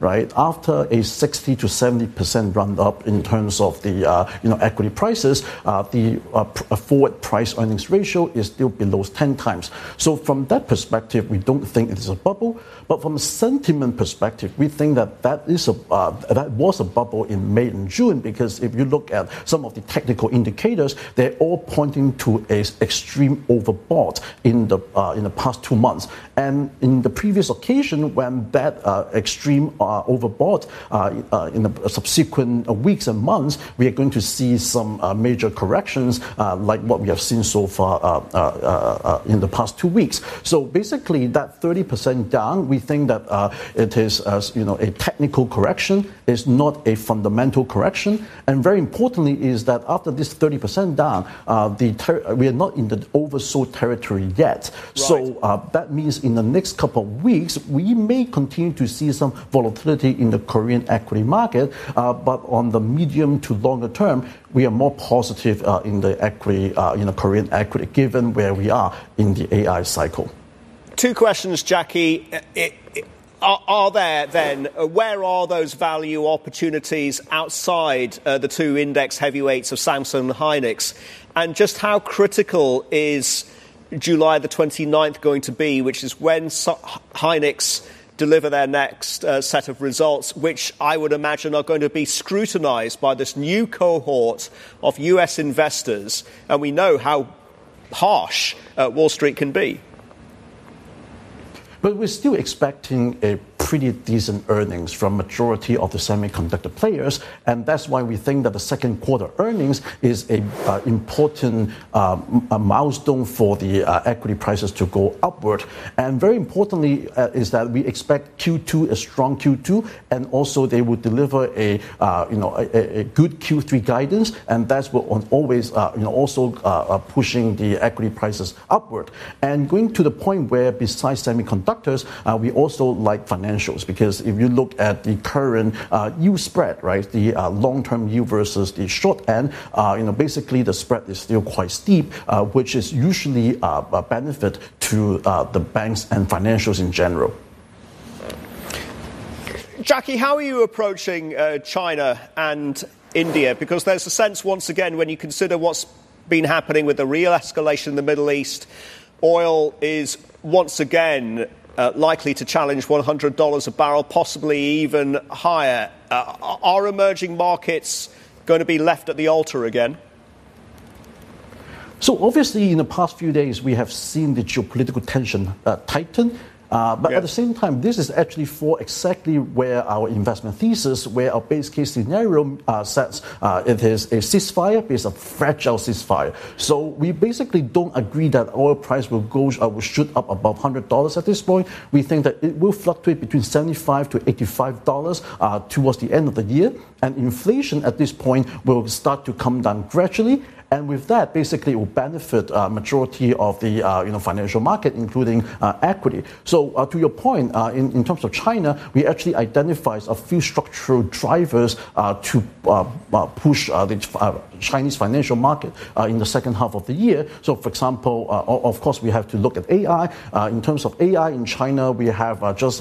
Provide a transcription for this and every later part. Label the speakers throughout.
Speaker 1: right, after a 60 to 70% run up in terms of the equity prices, the forward price earnings ratio is still below 10 times. So from that perspective, we don't think it is a bubble. But from a sentiment perspective, we think that was a bubble in May and June, because if you look at some of the technical indicators, they're all pointing to an extreme overbought in the past 2 months. And in the previous occasion, when that extreme overbought in the subsequent weeks and months, we are going to see some major corrections like what we have seen so far in the past 2 weeks. So basically, that 30% down, we think that it is a technical correction. It's not a fundamental correction. And very importantly is that after this 30% down, we are not in the oversold territory yet. Right. So that means in the next couple of weeks, we may continue to see some volatility in the Korean equity market. But on the medium to longer term, we are more positive in the equity, Korean equity, given where we are in the AI cycle.
Speaker 2: 2 questions, Jacky. Are there then, where are those value opportunities outside the 2 index heavyweights of Samsung and Hynix? And just how critical is July the 29th going to be, which is when Hynix deliver their next set of results, which I would imagine are going to be scrutinized by this new cohort of US investors. And we know how harsh Wall Street can be.
Speaker 1: But we're still expecting a pretty decent earnings from majority of the semiconductor players, and that's why we think that the second quarter earnings is a important milestone for the equity prices to go upward. And very importantly is that we expect Q2 a strong Q2, and also they will deliver a good Q3 guidance, and that's what always also pushing the equity prices upward. And going to the point where besides semiconductors, we also like financials, because if you look at the current yield spread, right, the long-term yield versus the short end, basically the spread is still quite steep, which is usually a benefit to the banks and financials in general.
Speaker 2: Jacky, how are you approaching China and India? Because there's a sense, once again, when you consider what's been happening with the real escalation in the Middle East, oil is once again likely to challenge $100 a barrel, possibly even higher. Are emerging markets going to be left at the altar again?
Speaker 1: So obviously, in the past few days, we have seen the geopolitical tension tighten. But at the same time, this is actually for exactly where our investment thesis, where our base case scenario sets, it is a ceasefire, but it's a fragile ceasefire. So we basically don't agree that oil price will shoot up above $100 at this point. We think that it will fluctuate between $75 to $85 towards the end of the year. And inflation at this point will start to come down gradually. And with that, basically, it will benefit majority of the financial market, including equity. So to your point, in terms of China, we actually identified a few structural drivers to push the Chinese financial market in the second half of the year. So, for example, of course, we have to look at AI. In terms of AI in China, we have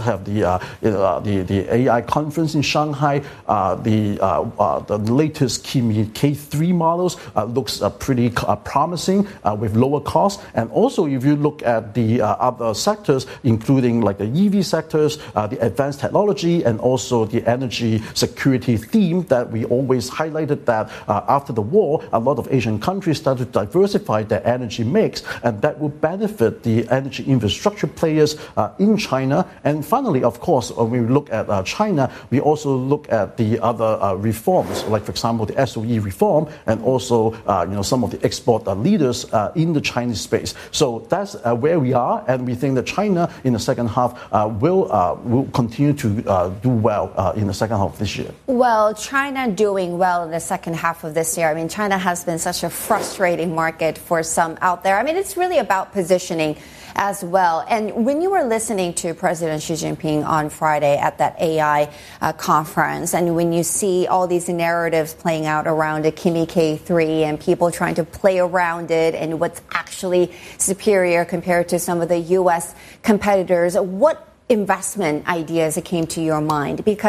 Speaker 1: the AI conference in Shanghai. The latest Kimi K3 models looks pretty promising with lower costs. And also, if you look at the other sectors, including like the EV sectors, the advanced technology, and also the energy security theme that we always highlighted, that after the war, a lot of Asian countries started to diversify their energy mix, and that will benefit the energy infrastructure players in China. And finally, of course, when we look at China, we also look at the other reforms, like, for example, the SOE reform, and also some of the export leaders in the Chinese space. So that's where we are, and we think that China in the second half will continue to do well in the second half of this year.
Speaker 3: Well, China doing well in the second half of this year. I mean, China has been such a frustrating market for some out there. I mean, it's really about positioning as well. And when you were listening to President Xi Jinping on Friday at that AI conference, and when you see all these narratives playing out around a Kimi K3 and people trying to play around it and what's actually superior compared to some of the U.S. competitors, what investment ideas came to your mind? Because